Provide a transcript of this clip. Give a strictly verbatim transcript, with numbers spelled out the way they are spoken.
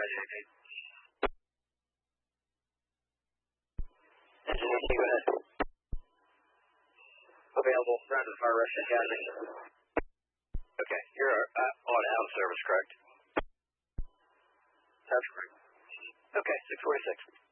Roger. Engine eighteen, go ahead. Available, round to the far Russian Academy. Okay, you're uh, on out of service, correct? That's correct. Okay, six forty-six.